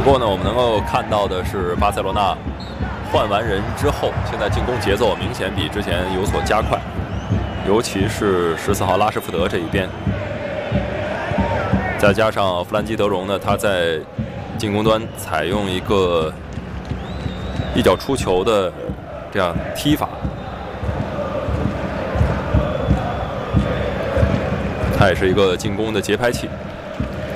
过呢，我们能够看到的是巴塞罗那换完人之后，现在进攻节奏明显比之前有所加快，尤其是14号拉什福德这一边，再加上弗兰基德容呢，他在进攻端采用一个一脚出球的这样踢法，他也是一个进攻的节拍器。